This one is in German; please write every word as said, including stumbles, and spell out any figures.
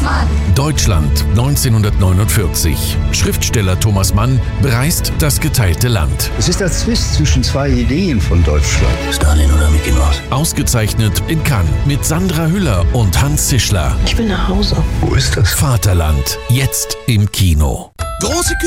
Mann. Deutschland neunzehnhundertneunundvierzig. Schriftsteller Thomas Mann bereist das geteilte Land. Es ist der Zwist zwischen zwei Ideen von Deutschland. Stalin oder Mickey Mouse? Ausgezeichnet in Cannes mit Sandra Hüller und Hans Zischler. Ich will nach Hause. Wo ist das? Vaterland, jetzt im Kino. Große